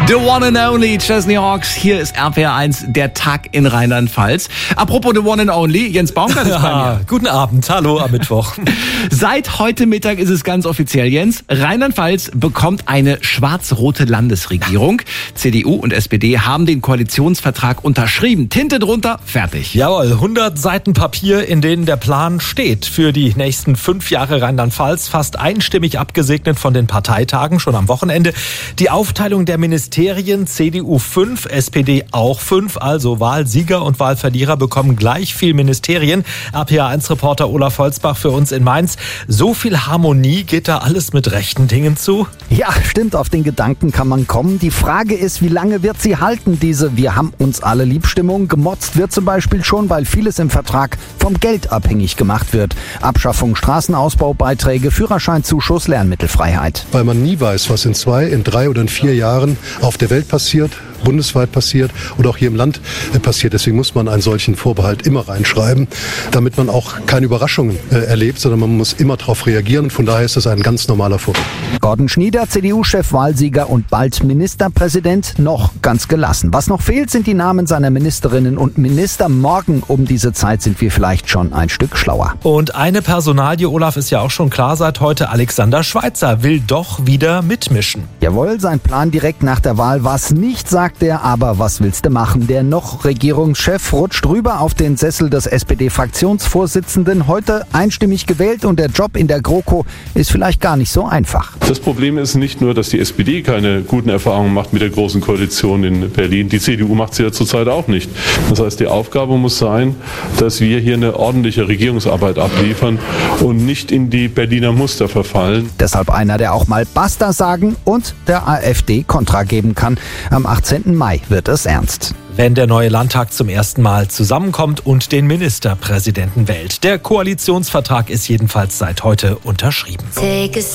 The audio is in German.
The one and only Chesney Hawks. Hier ist RPR1, der Tag in Rheinland-Pfalz. Apropos the one and only, Jens Baumgart ist bei mir. Guten Abend, hallo am Mittwoch. Seit heute Mittag ist es ganz offiziell, Jens. Rheinland-Pfalz bekommt eine schwarz-rote Landesregierung. CDU und SPD haben den Koalitionsvertrag unterschrieben. Tinte drunter, fertig. Jawohl, 100 Seiten Papier, in denen der Plan steht. Für die nächsten 5 Jahre Rheinland-Pfalz, fast einstimmig abgesegnet von den Parteitagen, schon am Wochenende. Die Aufteilung der Ministerien, CDU 5, SPD auch 5, also Wahlsieger und Wahlverlierer bekommen gleich viel Ministerien. RPR1-Reporter Olaf Holzbach für uns in Mainz. So viel Harmonie, geht da alles mit rechten Dingen zu? Ja, stimmt, auf den Gedanken kann man kommen. Die Frage ist, wie lange wird sie halten, diese Wir haben uns alle lieb Stimmung? Gemotzt wird zum Beispiel schon, weil vieles im Vertrag vom Geld abhängig gemacht wird. Abschaffung Straßenausbaubeiträge, Führerscheinzuschuss, Lernmittelfreiheit. Weil man nie weiß, was in 2, in 3 oder in 4 Jahren auf der Welt passiert, bundesweit passiert oder auch hier im Land passiert. Deswegen muss man einen solchen Vorbehalt immer reinschreiben, damit man auch keine Überraschungen erlebt, sondern man muss immer darauf reagieren. Und von daher ist das ein ganz normaler Vorgang. Gordon Schnieder, CDU-Chef, Wahlsieger und bald Ministerpräsident, noch ganz gelassen. Was noch fehlt, sind die Namen seiner Ministerinnen und Minister. Morgen um diese Zeit sind wir vielleicht schon ein Stück schlauer. Und eine Personalie, Olaf, ist ja auch schon klar seit heute. Alexander Schweitzer will doch wieder mitmischen. Jawohl, sein Plan direkt nach der Wahl war es nicht, sagt er, aber was willst du machen? Der noch Regierungschef rutscht rüber auf den Sessel des SPD-Fraktionsvorsitzenden. Heute einstimmig gewählt und der Job in der GroKo ist vielleicht gar nicht so einfach. Das Problem ist nicht nur, dass die SPD keine guten Erfahrungen macht mit der Großen Koalition in Berlin. Die CDU macht sie ja zurzeit auch nicht. Das heißt, die Aufgabe muss sein, dass wir hier eine ordentliche Regierungsarbeit abliefern und nicht in die Berliner Muster verfallen. Deshalb einer, der auch mal Basta sagen und der AfD Kontra geben kann. Am 18. Mai wird es ernst. Wenn der neue Landtag zum ersten Mal zusammenkommt und den Ministerpräsidenten wählt. Der Koalitionsvertrag ist jedenfalls seit heute unterschrieben.